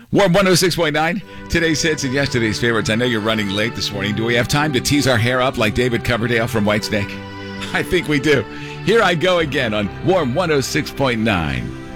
Warm 106.9, today's hits and yesterday's favorites. I know you're running late this morning. Do we have time to tease our hair up like David Coverdale from Whitesnake? I think we do. Here I go again on Warm 106.9.